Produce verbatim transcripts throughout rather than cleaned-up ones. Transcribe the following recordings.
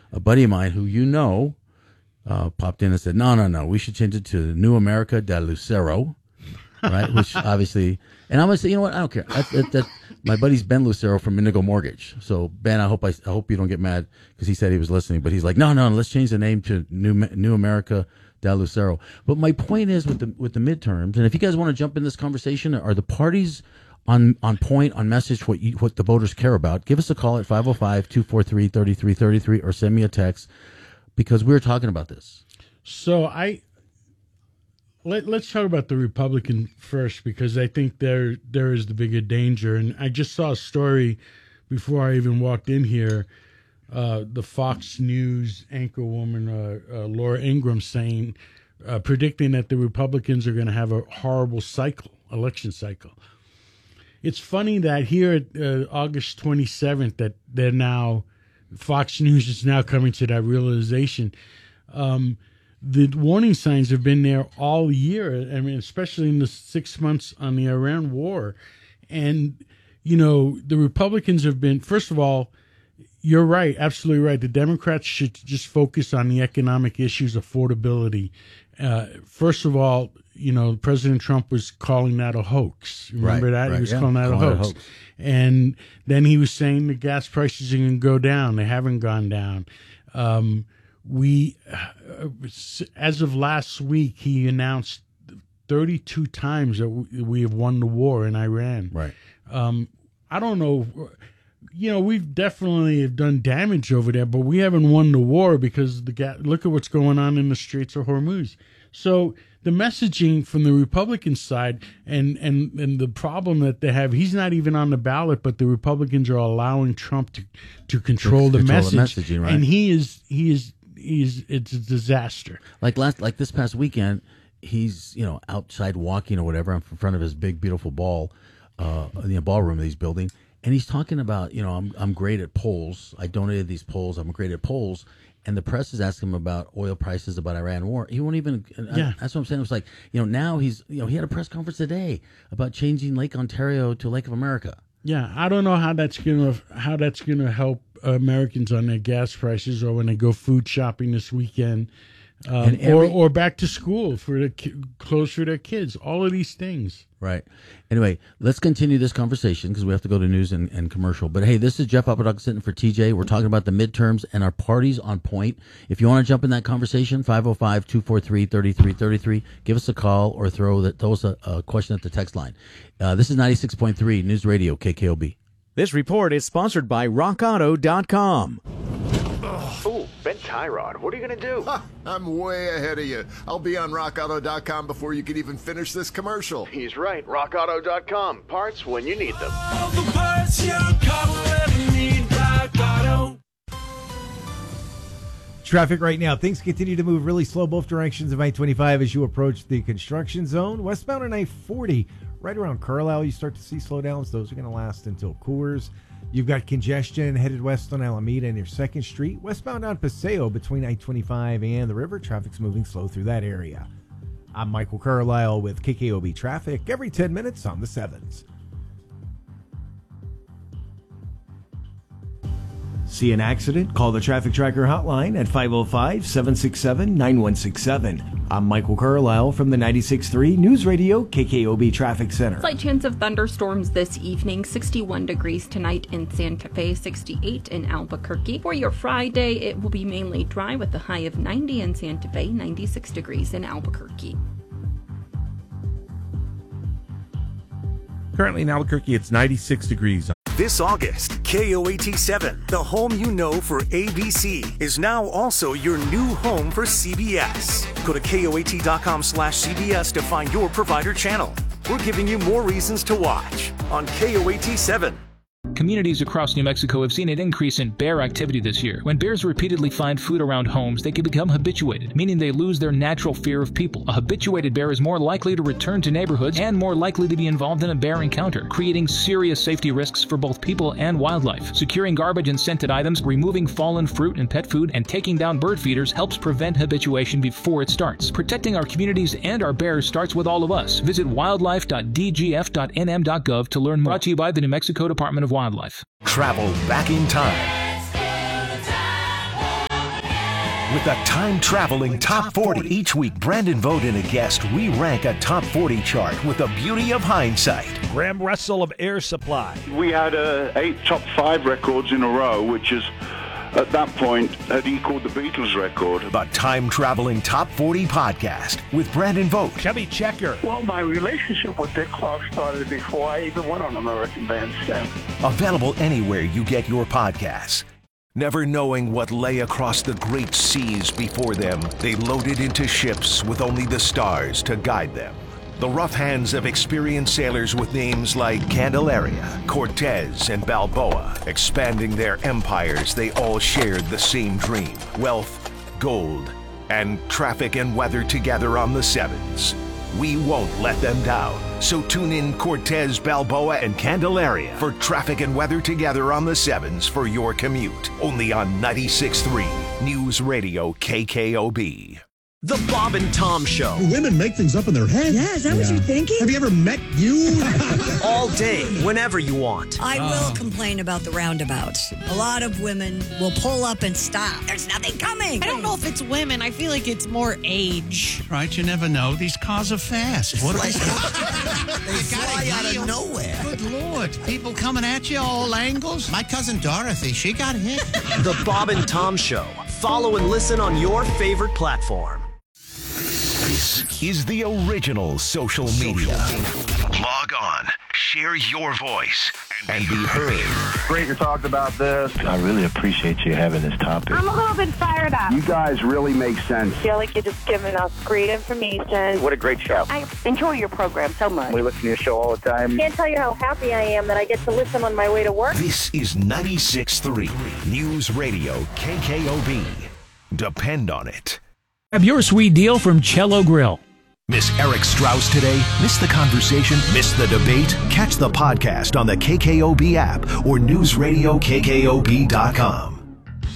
a buddy of mine who you know uh, popped in and said, no, no, no, we should change it to New America de Lucero, right? Which obviously, and I'm going to say, you know what? I don't care. That, that, that, my buddy's Ben Lucero from Indigo Mortgage. So Ben, I hope I, I hope you don't get mad because he said he was listening, but he's like, no, no, let's change the name to New New America de Lucero. But my point is with the with the midterms, and if you guys want to jump in this conversation, are the parties on on point, on message, what you, what the voters care about? Give us a call at five oh five, two four three, three three three three or send me a text because we're talking about this. So I let let's talk about the Republican first because I think there there is the bigger danger. And I just saw a story before I even walked in here. Uh, the Fox News anchor woman uh, uh, Laura Ingraham saying, uh, predicting that the Republicans are going to have a horrible cycle, election cycle. It's funny that here at uh, August twenty-seventh that they're now, Fox News is now coming to that realization. Um, the warning signs have been there all year. I mean, especially in the six months on the Iran war. And, you know, the Republicans have been, first of all, you're right, absolutely right. The Democrats should just focus on the economic issues, affordability. Uh, first of all, you know, President Trump was calling that a hoax. Remember right, that? Right, he was yeah. calling that calling a, hoax. a hoax. And then he was saying the gas prices are going to go down. They haven't gone down. Um, we, uh, as of last week, he announced thirty-two times that we have won the war in Iran. Right. Um, I don't know. You know, we've definitely have done damage over there, but we haven't won the war because the ga- look at what's going on in the Straits of Hormuz. So the messaging from the Republican side and, and, and the problem that they have, he's not even on the ballot, but the Republicans are allowing Trump to, to control, to the, control message, the messaging, right? And he is he is he's it's a disaster. Like last, like this past weekend, he's you know outside walking or whatever in front of his big beautiful ball, uh, in the ballroom that he's building. And he's talking about, you know, I'm I'm great at polls. I donated these polls. I'm great at polls. And the press is asking him about oil prices, about Iran war. He won't even. Yeah. I, that's what I'm saying. It was like, you know, now he's, you know, he had a press conference today about changing Lake Ontario to Lake of America. Yeah, I don't know how that's gonna how that's gonna help Americans on their gas prices or when they go food shopping this weekend, um, every, or or back to school for the ki- clothes for their kids. All of these things. Right. Anyway, let's continue this conversation because we have to go to news and, and commercial. But hey, this is Jeff Papadakis sitting for T J. We're talking about the midterms and our parties on point. If you want to jump in that conversation, five oh five, two four three, three three three three. Give us a call or throw, the, throw us a, a question at the text line. Uh, this is ninety-six point three News Radio, K K O B. This report is sponsored by rock auto dot com. Ooh, Ben Tyrod, what are you going to do? Ha, I'm way ahead of you. I'll be on rock auto dot com before you can even finish this commercial. He's right. rock auto dot com. Parts when you need them. All the parts your car will ever need, Rock Auto. Traffic right now. Things continue to move really slow both directions of I twenty-five as you approach the construction zone. Westbound on I forty, right around Carlisle, you start to see slowdowns. Those are going to last until Coors. You've got congestion headed west on Alameda near second Street. Westbound on Paseo between I twenty-five and the river. Traffic's moving slow through that area. I'm Michael Carlisle with K K O B Traffic every ten minutes on the sevens. See an accident? Call the Traffic Tracker hotline at five oh five, seven six seven, nine one six seven. I'm Michael Carlisle from the ninety-six point three News Radio K K O B Traffic Center. Slight chance of thunderstorms this evening. sixty-one degrees tonight in Santa Fe, sixty-eight in Albuquerque. For your Friday, it will be mainly dry with a high of ninety in Santa Fe, ninety-six degrees in Albuquerque. Currently in Albuquerque, it's ninety-six degrees. This August, K O A T seven, the home you know for A B C, is now also your new home for C B S. Go to K O A T dot com slash C B S to find your provider channel. We're giving you more reasons to watch on K O A T seven. Communities across New Mexico have seen an increase in bear activity this year. When bears repeatedly find food around homes, they can become habituated, meaning they lose their natural fear of people. A habituated bear is more likely to return to neighborhoods and more likely to be involved in a bear encounter, creating serious safety risks for both people and wildlife. Securing garbage and scented items, removing fallen fruit and pet food, and taking down bird feeders helps prevent habituation before it starts. Protecting our communities and our bears starts with all of us. Visit wildlife dot d g f dot n m dot gov to learn more. Brought to you by the New Mexico Department of Wildlife. Travel back in time. with the time-traveling Top forty. Each week, Brandon Vogt and a guest, we rank a Top forty chart with the beauty of hindsight. Graham Russell of Air Supply. We had uh, eight top five records in a row, which is, at that point, had equaled the Beatles record. The time-traveling Top forty podcast with Brandon Vogt. Chubby Checker. Well, my relationship with Dick Clark started before I even went on American Bandstand. Available anywhere you get your podcasts. Never knowing what lay across the great seas before them, they loaded into ships with only the stars to guide them. The rough hands of experienced sailors with names like Candelaria, Cortez, and Balboa. Expanding their empires, they all shared the same dream. Wealth, gold, and traffic and weather together on the Sevens. We won't let them down. So tune in Cortez, Balboa, and Candelaria for traffic and weather together on the Sevens for your commute. Only on ninety-six point three News Radio K K O B. The Bob and Tom Show. Women make things up in their head. Yeah, is that yeah. what you're thinking? Have you ever met you? All day, whenever you want. I will complain about the roundabouts. A lot of women will pull up and stop. There's nothing coming. I don't know if it's women. I feel like it's more age. Right, you never know. These cars are fast. What they fly out of nowhere. Good Lord. People coming at you all angles. My cousin Dorothy, she got hit. The Bob and Tom Show. Follow and listen on your favorite platform. This is the original social media. Log on, share your voice, and be heard. Great to talk about this. I really appreciate you having this topic. I'm a little bit fired up. You guys really make sense. I feel like you're just giving us great information. What a great show. I enjoy your program so much. We listen to your show all the time. I can't tell you how happy I am that I get to listen on my way to work. This is ninety-six point three News Radio K K O B. Depend on it. Have your sweet deal from Cello Grill. Miss Eric Strauss today? Miss the conversation? Miss the debate? Catch the podcast on the K K O B app or news radio K K O B dot com.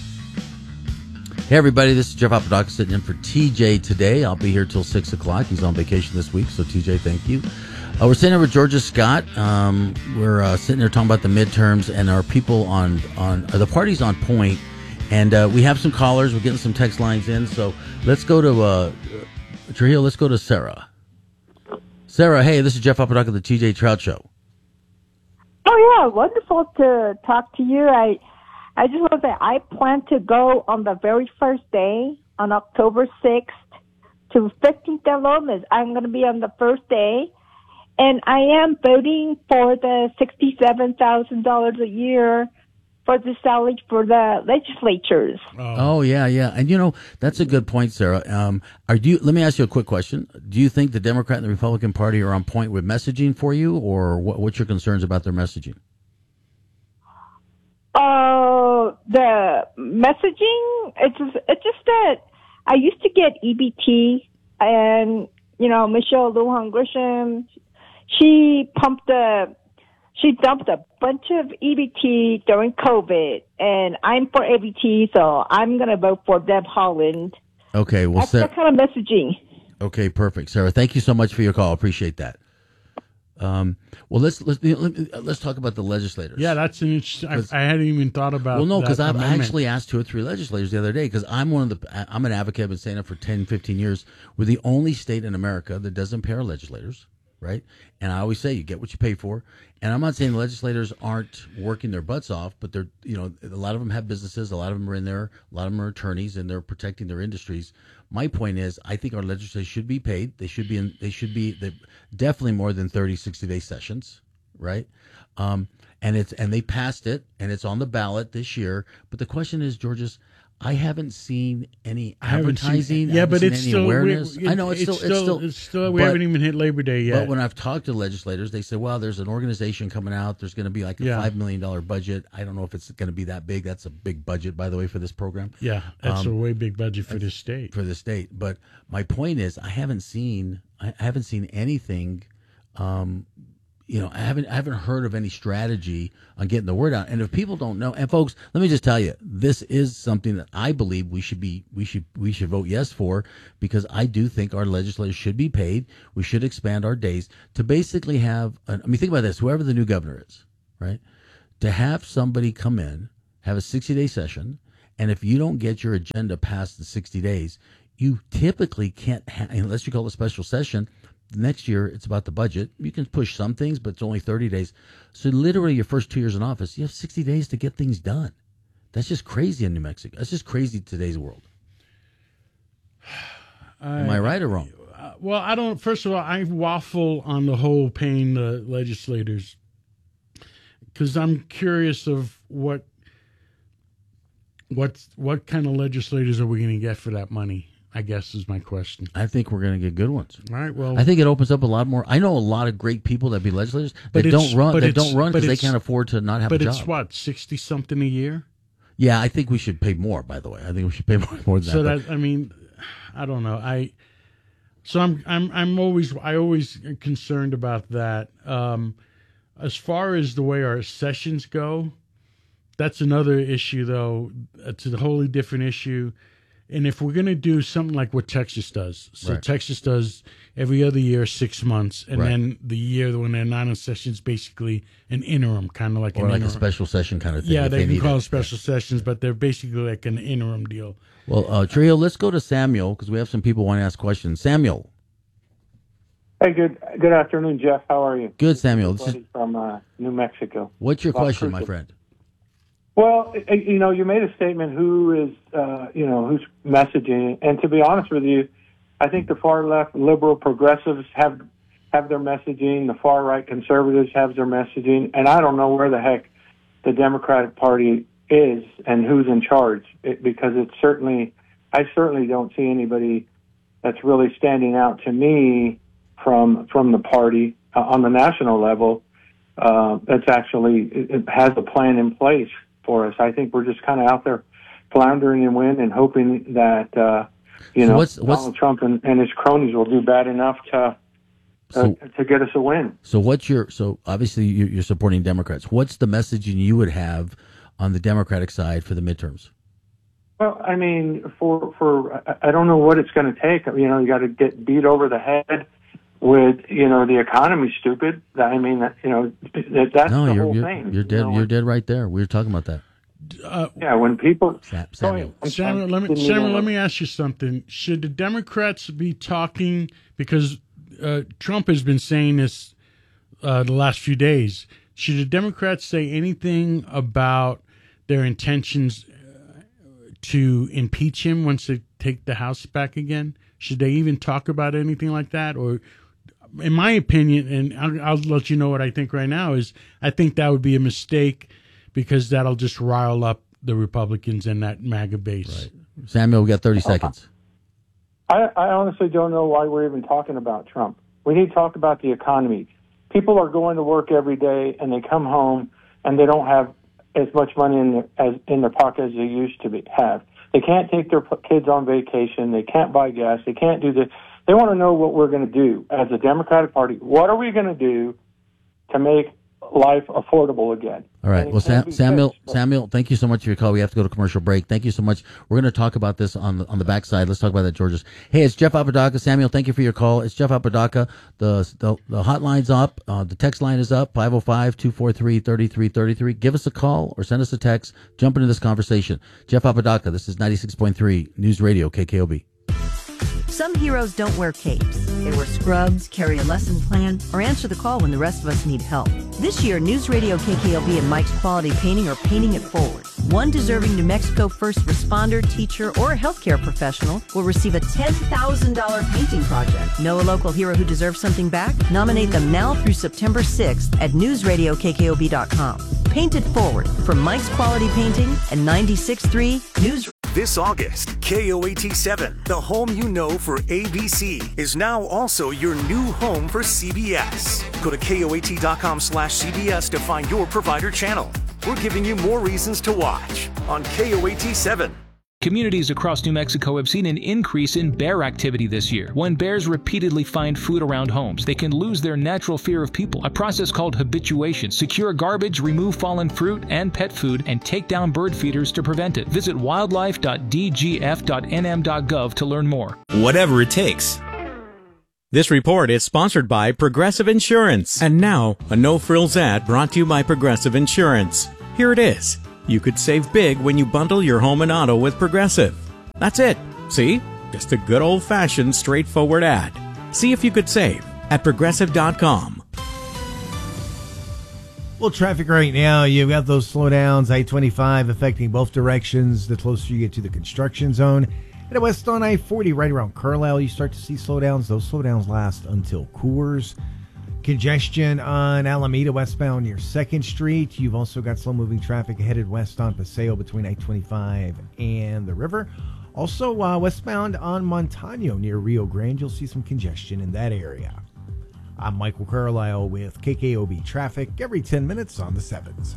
Hey, everybody, this is Jeff Apodaca sitting in for T J today. I'll be here till six o'clock. He's on vacation this week, so T J, thank you. Uh, we're sitting here with Georgia Scott. Um, we're uh, sitting there talking about the midterms and our people on, on uh, the party's on point. And uh, we have some callers. We're getting some text lines in. So let's go to uh, Trujillo. Let's go to Sarah. Sarah, hey, this is Jeff Apodaca of the T J Trout Show. Oh, yeah. Wonderful to talk to you. I I just want to say I plan to go on the very first day on October sixth to fifteenth de Lomas. I'm going to be on the first day. And I am voting for the sixty-seven thousand dollars a year for the salary for the legislatures. Oh. oh yeah, yeah, and you know that's a good point, Sarah. Um, are you? Let me ask you a quick question. Do you think the Democrat and the Republican Party are on point with messaging for you, or what, what's your concerns about their messaging? Uh, the messaging. It's just, it's just that I used to get E B T, and you know Michelle Lujan Grisham, she pumped the. She dumped a bunch of E B T during COVID, and I'm for E B T, so I'm going to vote for Deb Haaland. Okay, well, That's Sarah, that kind of messaging. Okay, perfect, Sarah. Thank you so much for your call. Appreciate that. Um, well, let's let's let's talk about the legislators. Yeah, that's an interesting. I, I hadn't even thought about. Well, no, because I amendment. actually asked two or three legislators the other day because I'm one of the. I'm an advocate. I've been saying it for ten, fifteen years. We're the only state in America that doesn't pay our legislators. Right. And I always say you get what you pay for. And I'm not saying the legislators aren't working their butts off, but they're, you know, a lot of them have businesses. A lot of them are in there. A lot of them are attorneys and they're protecting their industries. My point is, I think our legislators should be paid. They should be in, they should be they, definitely more than thirty, sixty day sessions. Right. Um, and it's, and they passed it and it's on the ballot this year. But the question is, Georges, I haven't seen any advertising. Seen, yeah, but it's still awareness. It, I know it's, it's still, it's still, it's still. We but, haven't even hit Labor Day yet. But when I've talked to legislators, they say, "Well, there's an organization coming out. There's going to be like a yeah. five million dollar budget. I don't know if it's going to be that big. That's a big budget, by the way, for this program. Yeah, that's um, a way big budget for the state. For the state. But my point is, I haven't seen. I haven't seen anything. Um, You know, I haven't I haven't heard of any strategy on getting the word out. And if people don't know, and folks, let me just tell you, this is something that I believe we should be we should we should vote yes for, because I do think our legislators should be paid. We should expand our days to basically have. I mean, think about this: whoever the new governor is, right? To have somebody come in, have a sixty day session, And if you don't get your agenda passed in sixty days, you typically can't, ha- unless you call a special session. Next year, it's about the budget. You can push some things, but it's only thirty days. So literally your first two years in office, you have sixty days to get things done. That's just crazy in New Mexico. That's just crazy in today's world. I, Am I right or wrong? Uh, well, I don't. First of all, I waffle on the whole paying the legislators because I'm curious of what what what kind of legislators are we going to get for that money? I guess is my question. I think we're going to get good ones. All right. Well, I think it opens up a lot more. I know a lot of great people that be legislators that don't run. That don't run because they can't afford to not have a job. But it's what, sixty something a year? Yeah, I think we should pay more. By the way, I think we should pay more, more than so that. So that I mean, I don't know. I so I'm I'm I'm always I always concerned about that. Um, as far as the way our sessions go, that's another issue. Though it's a wholly different issue. And if we're going to do something like what Texas does, so Right. Texas does every other year, six months, and Right. then the year when they're not in session is basically an interim, kind of like or an like interim. a special session kind of thing. Yeah, if they, can need call it. it special sessions, but they're basically like an interim deal. Well, uh, Trio, let's go to Samuel because we have some people want to ask questions. Samuel. Hey, good good afternoon, Jeff. How are you? Good, Samuel. This is, Buddy from uh, New Mexico. what's your Las question, my Cruces. friend? Well, eh, you know, you made a statement. Who is, uh, you know, who's messaging? And to be honest with you, I think the far left, liberal progressives have have their messaging. The far right conservatives have their messaging, and I don't know where the heck the Democratic Party is and who's in charge. It, because it's certainly, I certainly don't see anybody that's really standing out to me from from the party uh, on the national level. Uh, that's actually it, it has a plan in place for us. I think we're just kind of out there floundering in wind and hoping that, uh, you So know, what's- what's- Donald Trump and, and his cronies will do bad enough to uh, So- to get us a win. So what's your so obviously you- you're supporting Democrats. What's the messaging you would have on the Democratic side for the midterms? Well, I mean, for for I- I don't know what it's going to take. You know, you got to get beat over the head with, you know, the economy's stupid. I mean, that, you know, that, that's no, the you're whole you're, thing. you're you dead. know? You're dead right there. We were talking about that. Uh, yeah, when people Sa- Samuel. I'm- Samuel, I'm- let me didn't Samuel, even- let me ask you something. Should the Democrats be talking because uh, Trump has been saying this uh, the last few days? Should the Democrats say anything about their intentions uh, to impeach him once they take the House back again? Should they even talk about anything like that? Or, in my opinion, and I'll, I'll let you know what I think right now, is I think that would be a mistake because that'll just rile up the Republicans and that MAGA base. Right. Samuel, we got thirty seconds. I, I honestly don't know why we're even talking about Trump. We need to talk about the economy. People are going to work every day, and they come home, and they don't have as much money in their, as, in their pocket as they used to be, have. They can't take their p- kids on vacation. They can't buy gas. They can't do this. They want to know what we're going to do as a Democratic Party. What are we going to do to make life affordable again? All right. And Well, it can't Sam, be Samuel, fixed, but- Samuel, thank you so much for your call. We have to go to commercial break. Thank you so much. We're going to talk about this on the on the backside. Let's talk about that, Georges. Hey, it's Jeff Apodaca. Samuel, thank you for your call. It's Jeff Apodaca. The the, the hotline's up. Uh, the text line is up. five oh five, two four three, three three three three. Give us a call or send us a text. Jump into this conversation. Jeff Apodaca. This is ninety-six point three News Radio K K O B. Some heroes don't wear capes. They wear scrubs, carry a lesson plan, or answer the call when the rest of us need help. This year, News Radio K K L B and Mike's Quality Painting are paying it forward. One deserving New Mexico first responder, teacher, or healthcare professional will receive a ten thousand dollars painting project. Know a local hero who deserves something back? Nominate them now through September sixth at news radio k k o b dot com. Paint it forward for Mike's Quality Painting and ninety-six point three News. This August, K O A T seven, the home you know for A B C, is now also your new home for C B S. Go to K O A T dot com slash C B S to find your provider channel. We're giving you more reasons to watch on K O A T seven. Communities across New Mexico have seen an increase in bear activity this year. When bears repeatedly find food around homes, they can lose their natural fear of people, a process called habituation. Secure garbage, remove fallen fruit and pet food, and take down bird feeders to prevent it. Visit wildlife dot d g f dot n m dot gov to learn more. Whatever it takes. This report is sponsored by Progressive Insurance. And now, a no-frills ad brought to you by Progressive Insurance. Here it is. You could save big when you bundle your home and auto with Progressive. That's it. See? Just a good old-fashioned, straightforward ad. See if you could save at Progressive dot com. Well, traffic right now, you've got those slowdowns, I twenty-five affecting both directions the closer you get to the construction zone. And at west on I forty, right around Carlisle, you start to see slowdowns. Those slowdowns last until Coors. Congestion on Alameda westbound near second Street. You've also got slow-moving traffic headed west on Paseo between I twenty-five and the river. Also, uh, westbound on Montano near Rio Grande, you'll see some congestion in that area. I'm Michael Carlisle with K K O B Traffic every ten minutes on the sevens.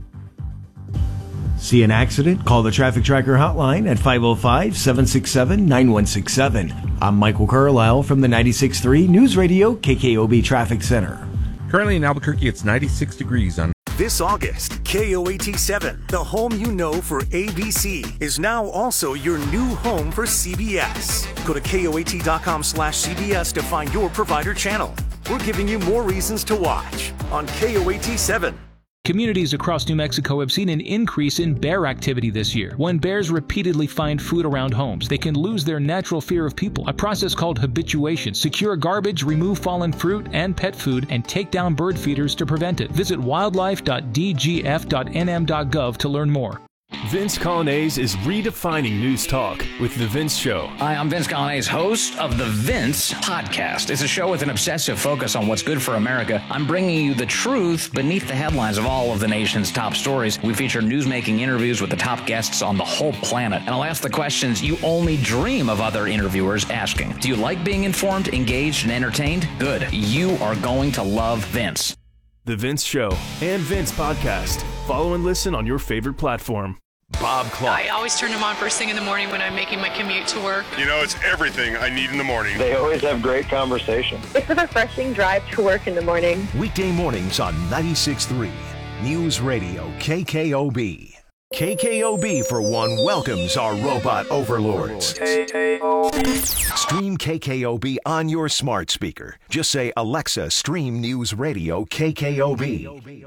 See an accident? Call the Traffic Tracker hotline at five oh five, seven six seven, nine one six seven. I'm Michael Carlisle from the ninety-six point three News Radio K K O B Traffic Center. Currently in Albuquerque, it's ninety-six degrees on. This August, K O A T seven, the home you know for A B C, is now also your new home for C B S. Go to K O A T dot com slash C B S to find your provider channel. We're giving you more reasons to watch on K O A T seven. Communities across New Mexico have seen an increase in bear activity this year. When bears repeatedly find food around homes, they can lose their natural fear of people, a process called habituation. Secure garbage, remove fallen fruit and pet food, and take down bird feeders to prevent it. Visit wildlife dot d g f dot n m dot gov to learn more. Vince Colonnese is redefining news talk with The Vince Show. Hi, I'm Vince Colonnese, host of The Vince Podcast. It's a show with an obsessive focus on what's good for America. I'm bringing you the truth beneath the headlines of all of the nation's top stories. We feature news-making interviews with the top guests on the whole planet. And I'll ask the questions you only dream of other interviewers asking. Do you like being informed, engaged, and entertained? Good. You are going to love Vince. The Vince Show and Vince Podcast. Follow and listen on your favorite platform. Bob Clark. I always turn them on first thing in the morning when I'm making my commute to work. You know, it's everything I need in the morning. They always have great conversation. It's a refreshing drive to work in the morning. Weekday mornings on ninety-six point three News Radio K K O B. K K O B, for one, welcomes our robot overlords. Stream K K O B on your smart speaker. Just say, Alexa, stream News Radio K K O B.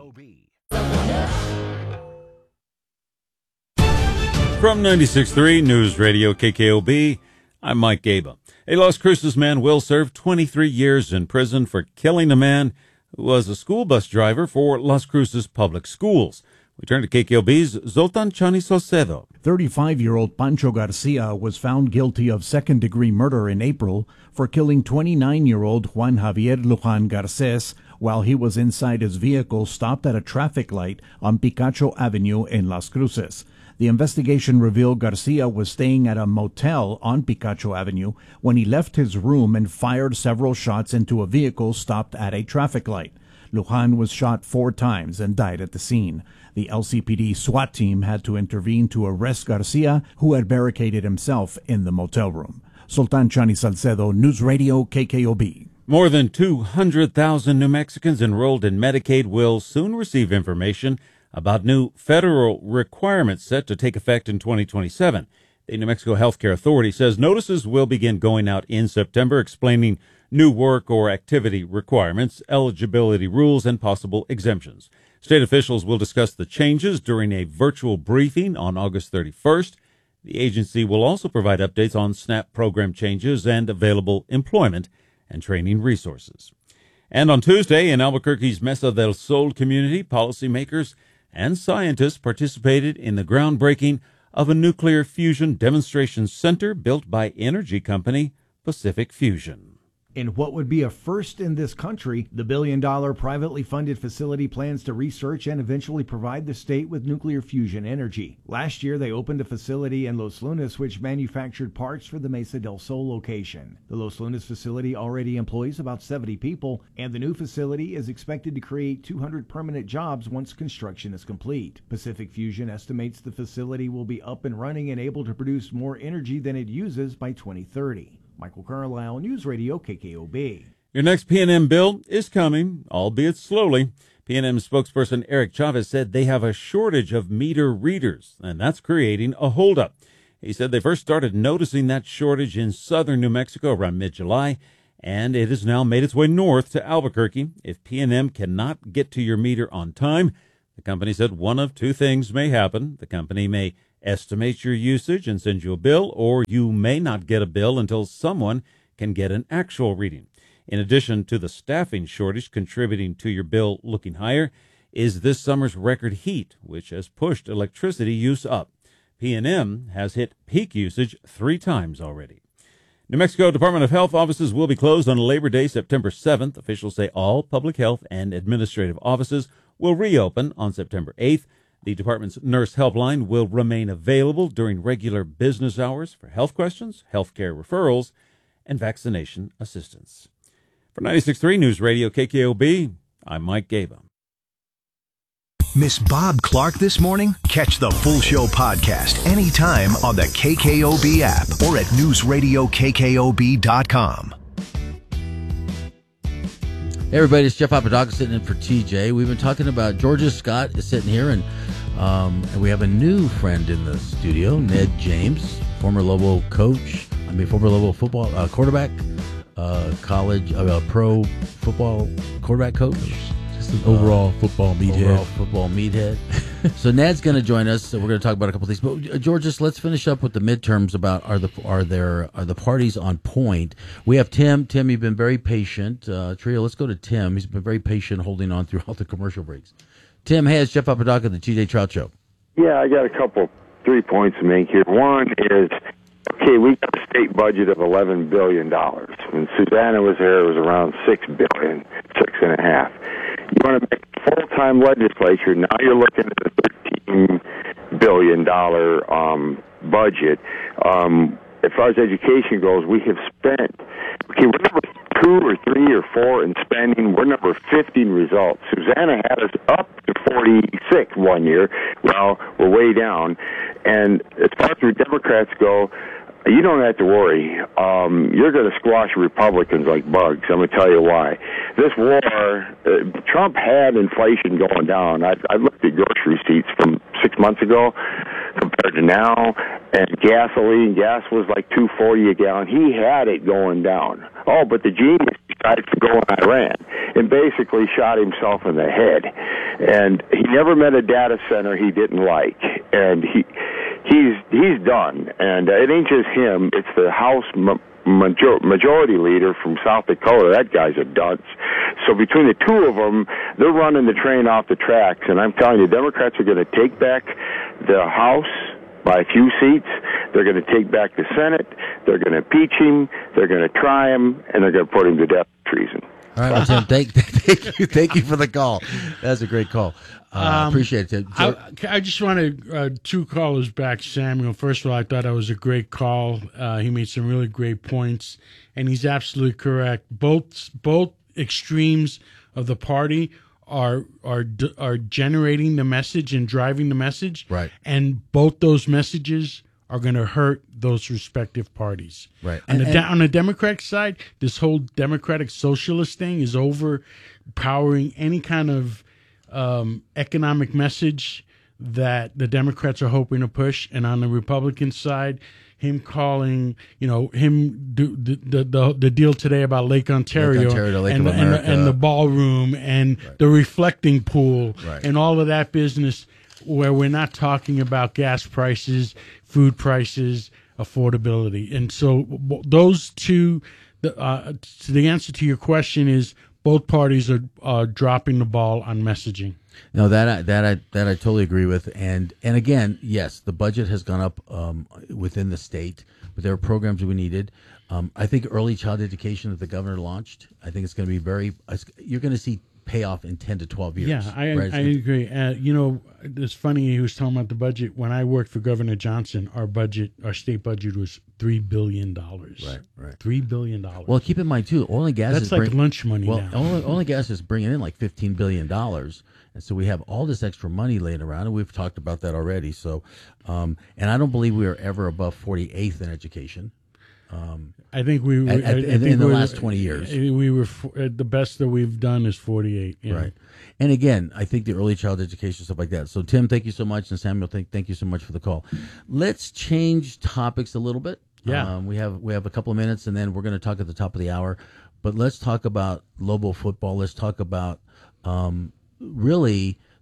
From ninety-six point three News Radio K K O B, I'm Mike Gaba. A Las Cruces man will serve twenty-three years in prison for killing a man who was a school bus driver for Las Cruces Public Schools. We turn to K K O B's Zoltan Chani Salcedo. thirty-five-year-old Pancho Garcia was found guilty of second-degree murder in April for killing twenty-nine-year-old Juan Javier Lujan Garces while he was inside his vehicle stopped at a traffic light on Picacho Avenue in Las Cruces. The investigation revealed Garcia was staying at a motel on Picacho Avenue when he left his room and fired several shots into a vehicle stopped at a traffic light. Lujan was shot four times and died at the scene. The L C P D SWAT team had to intervene to arrest Garcia, who had barricaded himself in the motel room. Sultan Chani Salcedo, News Radio K K O B. More than two hundred thousand New Mexicans enrolled in Medicaid will soon receive information about new federal requirements set to take effect in twenty twenty-seven. The New Mexico Healthcare Authority says notices will begin going out in September explaining new work or activity requirements, eligibility rules, and possible exemptions. State officials will discuss the changes during a virtual briefing on August thirty-first. The agency will also provide updates on SNAP program changes and available employment and training resources. And on Tuesday, in Albuquerque's Mesa del Sol community, policymakers and scientists participated in the groundbreaking of a nuclear fusion demonstration center built by energy company Pacific Fusion. In what would be a first in this country, the billion-dollar privately funded facility plans to research and eventually provide the state with nuclear fusion energy. Last year, they opened a facility in Los Lunas which manufactured parts for the Mesa del Sol location. The Los Lunas facility already employs about seventy people, and the new facility is expected to create two hundred permanent jobs once construction is complete. Pacific Fusion estimates the facility will be up and running and able to produce more energy than it uses by twenty thirty. Michael Carlisle, News Radio K K O B. Your next P and M bill is coming, albeit slowly. P and M spokesperson Eric Chavez said they have a shortage of meter readers, and that's creating a holdup. He said they first started noticing that shortage in southern New Mexico around mid-July, and it has now made its way north to Albuquerque. If P and M cannot get to your meter on time, The company said one of two things may happen. The company may estimate your usage and send you a bill, or you may not get a bill until someone can get an actual reading. In addition to the staffing shortage contributing to your bill looking higher, is this summer's record heat, which has pushed electricity use up. P and M has hit peak usage three times already. New Mexico Department of Health offices will be closed on Labor Day, September seventh. Officials say all public health and administrative offices will reopen on September eighth. The department's nurse helpline will remain available during regular business hours for health questions, health care referrals, and vaccination assistance. For ninety-six point three News Radio K K O B, I'm Mike Gaba. Miss Bob Clark this morning? Catch the full show podcast anytime on the K K O B app or at news radio k k o b dot com. Hey everybody, it's Jeff Papadakis sitting in for T J. We've been talking about Georgia Scott is sitting here, and um, and we have a new friend in the studio, Ned James, former Lobo coach. I mean, former Lobo football uh, quarterback, uh, college uh, pro football quarterback coach. Just an overall uh, football meathead. Overall football meathead. So Ned's going to join us. So we're going to talk about a couple of things. But uh, Georges, let's finish up with the midterms. About are the are there are the parties on point? We have Tim. Tim, you've been very patient. Uh, Trio, let's go to Tim. He's been very patient, holding on throughout the commercial breaks. Tim, hey, it's Jeff Papadakis, the T J Trout Show. Yeah, I got a couple, three points to make here. One is, okay, we got a state budget of eleven billion dollars. When Susanna was there, it was around six billion dollars, six and a half. You want to make a full-time legislature, now you're looking at a thirteen billion dollars um, budget. Um, as far as education goes, we have spent, okay, we're number two or three or four in spending. We're number fifteen results. Susanna had us up to forty-six one year. Well, we're way down. And as far as the Democrats go, you don't have to worry. Um, you're going to squash Republicans like bugs. I'm going to tell you why. This war, uh, Trump had inflation going down. I, I looked at grocery receipts from six months ago compared to now, and gasoline, gas was like two forty a gallon. He had it going down. Oh, but the genius decided to go in Iran and basically shot himself in the head. And he never met a data center he didn't like. And he he's he's done. And it ain't just him. It's the House ma- major- majority leader from South Dakota. That guy's a dunce. So between the two of them, they're running the train off the tracks. And I'm telling you, Democrats are going to take back the House by a few seats. They're going to take back the Senate. They're going to impeach him. They're going to try him, and they're going to put him to death for treason. All right, well, Tim, thank, thank you, thank you for the call. That's a great call. Uh, Um, appreciate it, Tim. I, I just wanted uh, two callers back, Samuel. First of all, I thought that was a great call. Uh, he made some really great points, and he's absolutely correct. Both both extremes of the party are are are generating the message and driving the message, right? And both those messages are going to hurt those respective parties. Right. On, And- the, de- and- on the Democratic side, this whole democratic socialist thing is overpowering any kind of um, economic message that the Democrats are hoping to push. And on the Republican side, him calling, you know, him do the the, the, the deal today about Lake Ontario, Lake Ontario, Lake and, of the, and, the, America. and the ballroom and the reflecting pool Right. and all of that business, where we're not talking about gas prices, food prices, affordability. And so w- those two, the, uh, to the answer to your question is both parties are uh, dropping the ball on messaging. No, that I, that I that I totally agree with, and and again, yes, the budget has gone up um, within the state, but there are programs we needed. Um, I think early child education that the governor launched, I think it's going to be very. You're going to see payoff in ten to twelve years. Yeah, I right? I agree. Uh, you know, it's funny he was talking about the budget. When I worked for Governor Johnson, our budget, our state budget was three billion dollars. Right, right. Three billion dollars. Well, keep in mind too, oil and gas. That's is like bring- lunch money well, now. Oil, oil and gas is bringing in like fifteen billion dollars, and so we have all this extra money laying around, and we've talked about that already. So, um, and I don't believe we are ever above forty-eighth in education. Um, I think we were, at, at, I, I in, think in the we're- last twenty years. We were f- uh, the best that we've done is forty-eight. Yeah. Right. And again, I think the early child education, stuff like that. So, Tim, thank you so much. And Samuel, thank, thank you so much for the call. Let's change topics a little bit. Yeah. Um, we have we have a couple of minutes, and then we're going to talk at the top of the hour. But let's talk about Lobo football. Let's talk about um, really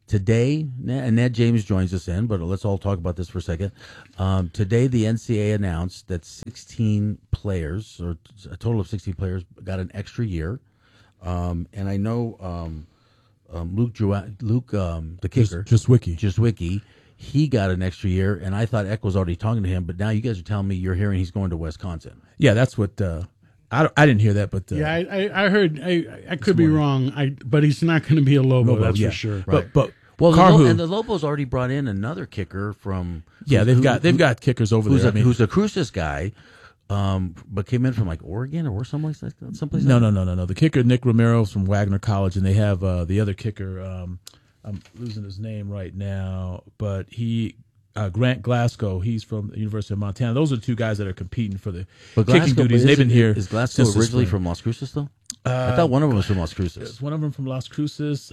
today, and Ned James joins us in, but let's all talk about this for a second. Um, today, the N C A A announced that sixteen players, or a total of sixteen players, got an extra year. Um, and I know um, um, Luke, Jo- Luke um, the kicker, just, just Wiki, just Wiki, he got an extra year, and I thought Eck was already talking to him, but now you guys are telling me you're hearing he's going to Wisconsin. Yeah, that's what uh, I, I didn't hear that, but uh, yeah, I, I, I heard. I, I could be wrong. I but he's not going to be a Lobo. Lobo, that's yeah. for sure. Right. But but well, Carhu, the Lo- and the Lobos already brought in another kicker from. Yeah, they've who, got they've who, got kickers over who's there. A, I mean, who's a Cruces guy, um, but came in from like Oregon or someplace like that. Someplace. No, like no, that? no, no, no. The kicker Nick Romero from Wagner College, and they have uh, the other kicker. Um, I'm losing his name right now, but he. Uh, Grant Glasgow, he's from the University of Montana. Those are the two guys that are competing for the But kicking Glasgow, duties. but They've been is- here. Is Glasgow since the originally spring. from Las Cruces, though? Uh, I thought one of them was from Las Cruces. Is one of them from Las Cruces?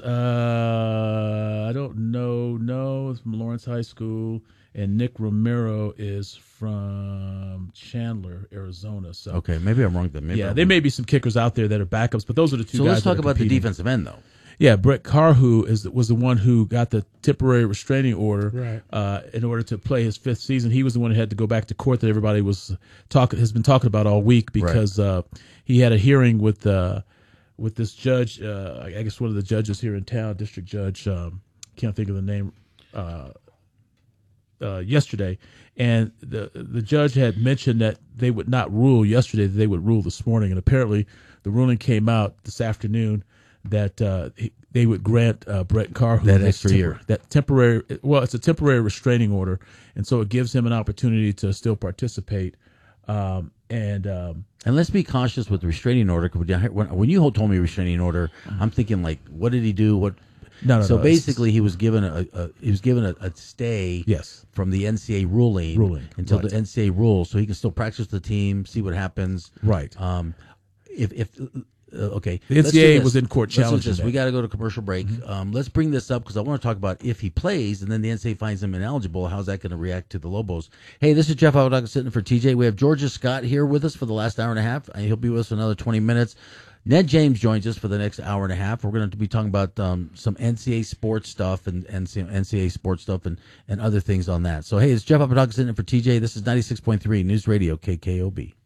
Uh, I don't know. No, it's from Lawrence High School. And Nick Romero is from Chandler, Arizona. So Okay, maybe I'm wrong then. Maybe yeah, I'm there wrong. may be some kickers out there that are backups, but those are the two So guys. let's talk that are about the competing. defensive end, though. Yeah, Brett Carhu is was the one who got the temporary restraining order Right. uh, in order to play his fifth season. He was the one who had to go back to court that everybody was talking has been talking about all week because uh, he had a hearing with uh, with this judge. Uh, I guess one of the judges here in town, district judge. Um, can't think of the name. Uh, uh, yesterday, and the the judge had mentioned that they would not rule yesterday; that they would rule this morning. And apparently, the ruling came out this afternoon that uh, he, they would grant uh, Brett Carhu That his extra year. that temporary. Well, it's a temporary restraining order, and so it gives him an opportunity to still participate. Um, and um, And let's be cautious with restraining order. 'Cause When, when you told me restraining order, I'm thinking like, what did he do? What? No, no, so no, it's- basically, he was given a, a he was given a, a stay. Yes. From the N C A A ruling. Ruling, until right. the N C A A rules, so he can still practice with the team, see what happens. Right. Um, if if. Uh, okay, The N let's C A A do this. was in court Let's do challenging this. that. We got to go to commercial break. Mm-hmm. Um, let's bring this up because I want to talk about if he plays and then the N C A A finds him ineligible. How's that going to react to the Lobos? Hey, this is Jeff Apodaca sitting for T J. We have Georgia Scott here with us for the last hour and a half. And he'll be with us for another twenty minutes. Ned James joins us for the next hour and a half. We're going to be talking about um, some N C A A sports stuff and, and some N C A A sports stuff and, and other things on that. So, hey, it's Jeff Apodaca sitting in for T J. This is ninety-six point three News Radio K K O B.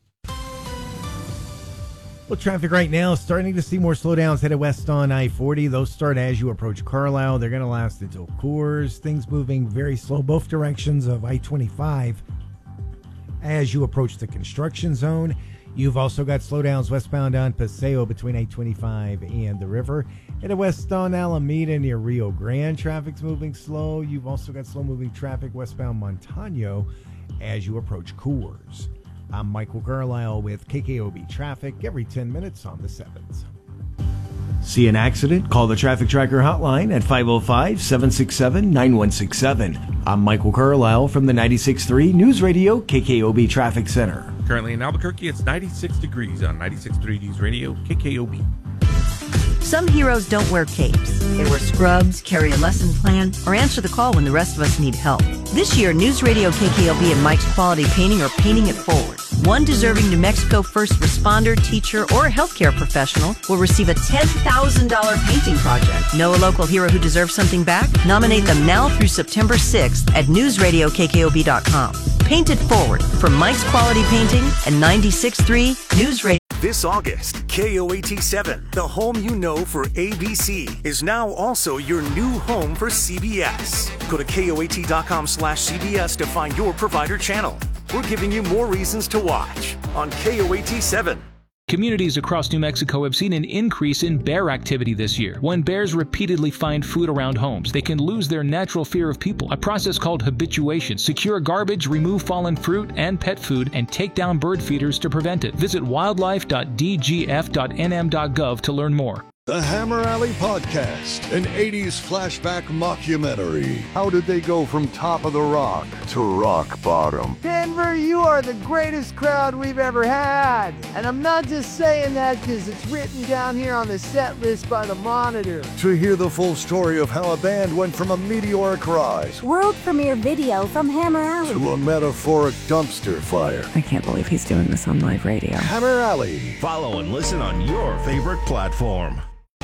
Well, traffic right now, starting to see more slowdowns headed west on I forty. Those start as you approach Carlisle. They're going to last until Coors. Things moving very slow both directions of I twenty-five as you approach the construction zone. You've also got slowdowns westbound on Paseo between I twenty-five and the river. Headed west on Alameda near Rio Grande. Traffic's moving slow. You've also got slow-moving traffic westbound Montano as you approach Coors. I'm Michael Carlisle with K K O B Traffic every ten minutes on the sevens. See an accident? Call the Traffic Tracker hotline at five oh five, seven six seven, nine one six seven. I'm Michael Carlisle from the ninety-six point three News Radio K K O B Traffic Center. Currently in Albuquerque, it's ninety-six degrees on ninety-six point three News Radio K K O B. Some heroes don't wear capes. They wear scrubs, carry a lesson plan, or answer the call when the rest of us need help. This year, News Radio K K L B and Mike's Quality Painting are paying it forward. One deserving New Mexico first responder, teacher, or healthcare professional will receive a ten thousand dollars painting project. Know a local hero who deserves something back? Nominate them now through September sixth at news radio k k o b dot com. Paint it forward for Mike's Quality Painting and ninety-six point three News Radio. This August, K O A T seven, the home you know for A B C, is now also your new home for C B S. Go to K O A T dot com slash C B S to find your provider channel. We're giving you more reasons to watch on K O A T seven. Communities across New Mexico have seen an increase in bear activity this year. When bears repeatedly find food around homes, they can lose their natural fear of people, a process called habituation. Secure garbage, remove fallen fruit and pet food, and take down bird feeders to prevent it. Visit wildlife dot d g f dot n m dot gov to learn more. The Hammer Alley Podcast, an eighties flashback mockumentary. How did they go from top of the rock to rock bottom? Denver, you are the greatest crowd we've ever had. And I'm not just saying that because it's written down here on the set list by the Monitor. To hear the full story of how a band went from a meteoric rise World premiere video from Hammer Alley to a metaphoric dumpster fire. I can't believe he's doing this on live radio. Hammer Alley. Follow and listen on your favorite platform.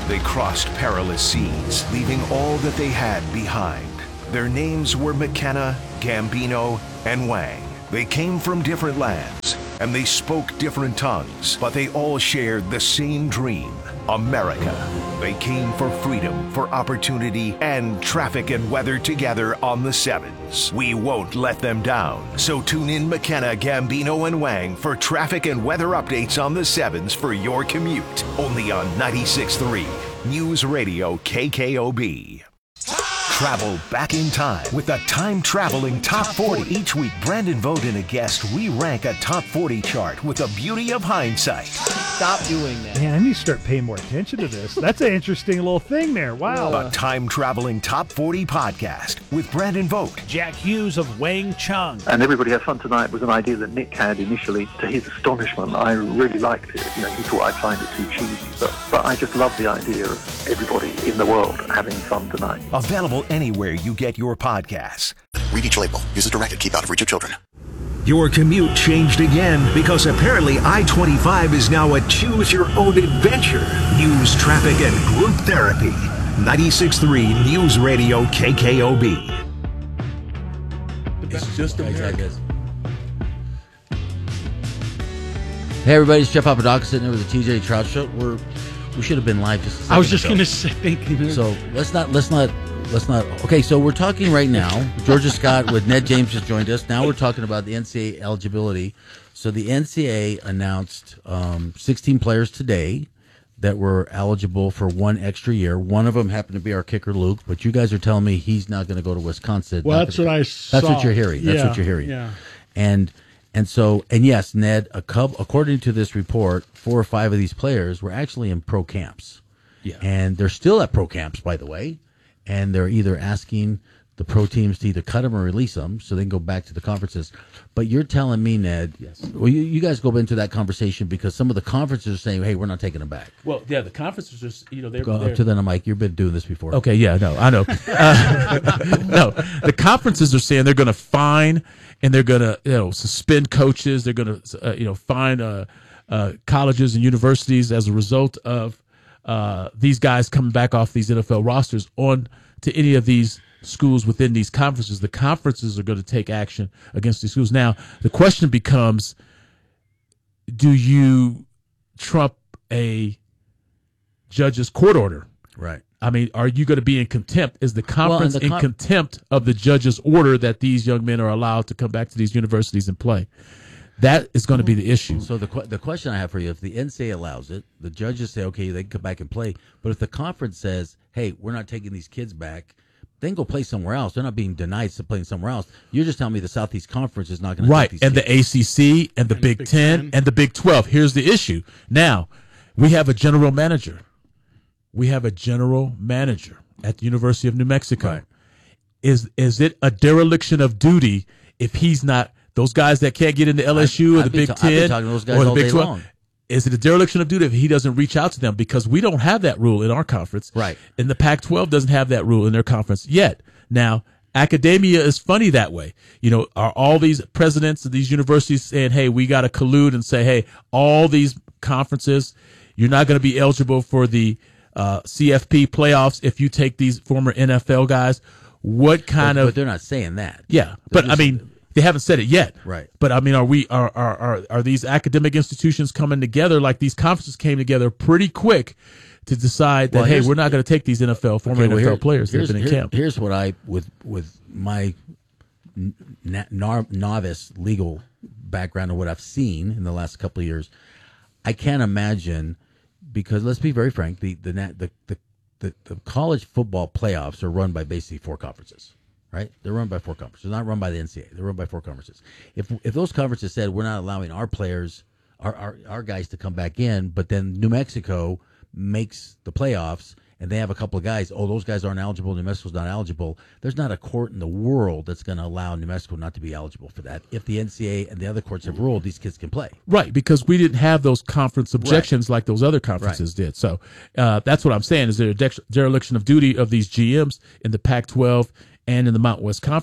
They crossed perilous seas, leaving all that they had behind. Their names were McKenna, Gambino, and Wang. They came from different lands, and they spoke different tongues, but they all shared the same dream, America. They came for freedom, for opportunity, and traffic and weather together on the sevens. We won't let them down. So tune in McKenna, Gambino, and Wang for traffic and weather updates on the sevens for your commute. Only on ninety-six point three News Radio K K O B. Travel back in time with the Time Traveling Top forty. Each week, Brandon Vogt and a guest re-rank a Top forty chart with the beauty of hindsight. Stop doing that. Man, I need to start paying more attention to this. That's an interesting little thing there. Wow. The Time Traveling Top forty podcast with Brandon Vogt, Jack Hughes of Wang Chung. And Everybody Has Fun Tonight was an idea that Nick had initially. To his astonishment, I really liked it. You know, he thought I'd find it too cheesy. But, but I just love the idea of everybody in the world having fun tonight. Available anywhere you get your podcasts. Read each label. Use as directed. Keep out of reach of children. Your commute changed again because apparently I twenty-five is now a choose-your-own-adventure. News, traffic, and group therapy. ninety-six point three News Radio K K O B. It's just America. Hey everybody, it's Jeff Papadakis sitting there with the T J Trout Show. We're we should have been live just a second I was just ago. going to say thank you. So let's not let's not let's not. Okay, so we're talking right now. Georgia Scott with Ned James just joined us. Now we're talking about the N C double A eligibility. So the N C double A announced um, sixteen players today that were eligible for one extra year. One of them happened to be our kicker, Luke. But you guys are telling me he's not going to go to Wisconsin. Well, Not that's gonna, what I saw. That's what you're hearing. That's Yeah, what you're hearing. yeah. And and so and yes, Ned. A cub, according to this report, four or five of these players were actually in pro camps. Yeah. And they're still at pro camps, by the way. And they're either asking the pro teams to either cut them or release them so they can go back to the conferences. But you're telling me, Ned, yes. Well, you, you guys go into that conversation because some of the conferences are saying, hey, we're not taking them back. Well, yeah, the conferences are, you know, they're. Go they're up to them, Mike. You've been doing this before. Okay, yeah, no, I know. Uh, no, the conferences are saying they're going to fine and they're going to, you know, suspend coaches. They're going to, uh, you know, fine uh, uh, colleges and universities as a result of uh, these guys coming back off these N F L rosters on to any of these schools within these conferences. The conferences are going to take action against these schools. Now, the question becomes, do you trump a judge's court order? Right. I mean, are you going to be in contempt? Is the conference Well, the in con- contempt of the judge's order that these young men are allowed to come back to these universities and play? That is going to be the issue. So the qu- the question I have for you, if the N C double A allows it, the judges say, okay, they can come back and play. But if the conference says, hey, we're not taking these kids back, then go play somewhere else. They're not being denied to playing somewhere else. You're just telling me the Southeast Conference is not going to Right, take these and kids. the A C C and the And Big, the Big Ten, Ten. and the Big twelve. Here's the issue. Now, we have a general manager. We have a general manager at the University of New Mexico. Right. Is is it a dereliction of duty if he's not those guys that can't get into L S U or I've the been Big ta- I've been Ten talking to those guys or the all Big day twelve? long. Is it a dereliction of duty if he doesn't reach out to them? Because we don't have that rule in our conference. Right. And the Pac twelve doesn't have that rule in their conference yet. Now, academia is funny that way. You know, are all these presidents of these universities saying, hey, we got to collude and say, hey, all these conferences, you're not going to be eligible for the uh, C F P playoffs if you take these former N F L guys? What kind but, of... But they're not saying that. Yeah, They're but I just- mean... They haven't said it yet, Right. But I mean, are we are are are, are these academic institutions coming together like these conferences came together pretty quick to decide that Well, hey, here's- we're not going to take these N F L former Okay, well, N F L here- players that have here's, been in here- camp. Here's what I with with my n- na- novice legal background and what I've seen in the last couple of years. I can't imagine, because let's be very frank, the the na- the the, the, the college football playoffs are run by basically four conferences. Right, they're run by four conferences. They're not run by the N C double A. They're run by four conferences. If if those conferences said we're not allowing our players, our, our our guys to come back in, but then New Mexico makes the playoffs and they have a couple of guys, oh, those guys aren't eligible, New Mexico's not eligible. There's not a court in the world that's going to allow New Mexico not to be eligible for that. If the N C double A and the other courts have ruled, these kids can play. Right, because we didn't have those conference objections like those other conferences did. So uh, that's what I'm saying. Is there a de- dereliction of duty of these G Ms in the Pac twelve and in the Mountain West Conference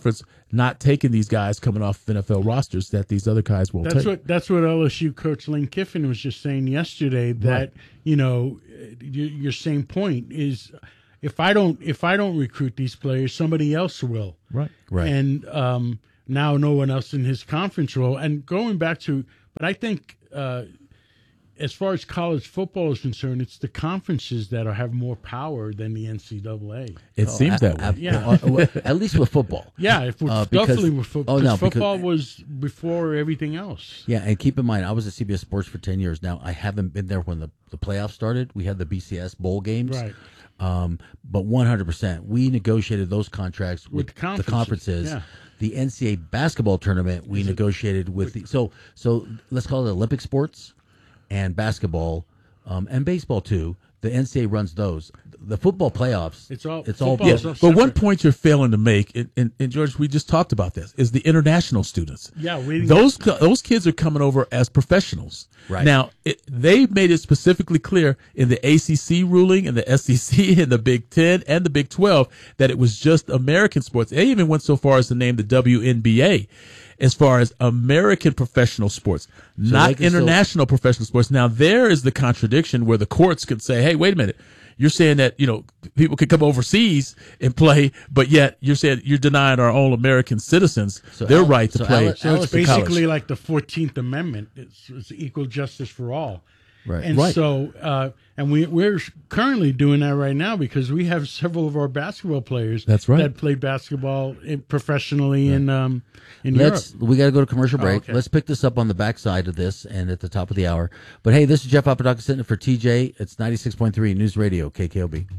not taking these guys coming off N F L rosters that these other guys won't That's take. what that's what L S U coach Lane Kiffin was just saying yesterday. That Right. you know, your, your same point is, if I don't if I don't recruit these players, somebody else will. Right. Right. And um, now no one else in his conference will. And going back to, but I think. Uh, As far as college football is concerned, it's the conferences that are, have more power than the N C double A. It Oh, seems a- that way. a- Yeah. well, well, at least with football. Yeah, if we're Uh, because- definitely with football. Oh no, because- football was before everything else. Yeah, and keep in mind, I was at C B S Sports for ten years now. I haven't been there when the, the playoffs started. We had the B C S bowl games. Right. Um, but one hundred percent, we negotiated those contracts with, With the conferences, the conferences. yeah. The N C double A basketball tournament, we negotiated with the, so, so let's call it Olympic sports and basketball, um, and baseball too. The N C double A runs those. The football playoffs, It's all it's all, football Yeah, is all but one separate. point you're failing to make, and, and, and George, we just talked about this, is the international students. Yeah, we didn't those co- those kids are coming over as professionals. Right. Now, it, they made it specifically clear in the A C C ruling and the S E C and the Big Ten and the Big twelve that it was just American sports. They even went so far as to name the W N B A as far as American professional sports, they not can still- international professional sports. Now, there is the contradiction where the courts could say, hey, wait a minute. You're saying that, you know, people could come overseas and play, but yet you're saying you're denying our own American citizens So their Al- right to so play. Al- So it's Alice in college. basically like the fourteenth Amendment. It's, it's equal justice for all. Right. And Right. so, uh, and we, we're currently doing that right now because we have several of our basketball players That's right. that play basketball in, professionally in um, in Let's. Europe. We got to go to commercial Oh, break. okay. Let's pick this up on the backside of this and at the top of the hour. But hey, this is Jeff Papadakis sitting in for T J. It's ninety-six point three News Radio, K K O B.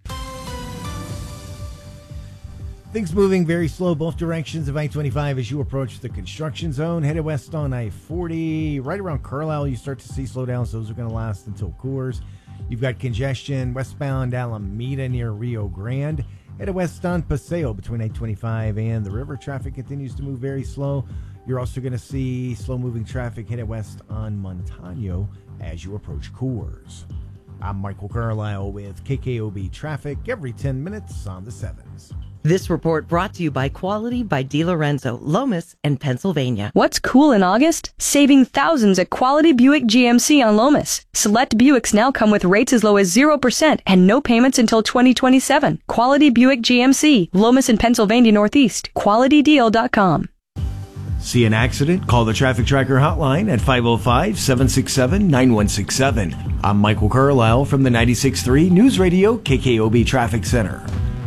Things moving very slow both directions of I twenty-five as you approach the construction zone. Headed west on I forty. Right around Carlisle, you start to see slowdowns. Those are going to last until Coors. You've got congestion westbound Alameda near Rio Grande. Headed west on Paseo between I twenty-five and the river. Traffic continues to move very slow. You're also going to see slow-moving traffic headed west on Montano as you approach Coors. I'm Michael Carlisle with K K O B Traffic every ten minutes on the sevens. This report brought to you by Quality by DiLorenzo, Lomas, and Pennsylvania. What's cool in August? Saving thousands at Quality Buick G M C on Lomas. Select Buicks now come with rates as low as zero percent and no payments until twenty twenty-seven. Quality Buick G M C, Lomas and Pennsylvania Northeast. quality deal dot com. See an accident? Call the Traffic Tracker hotline at five oh five, seven six seven, nine one six seven. I'm Michael Carlisle from the ninety-six point three News Radio K K O B Traffic Center.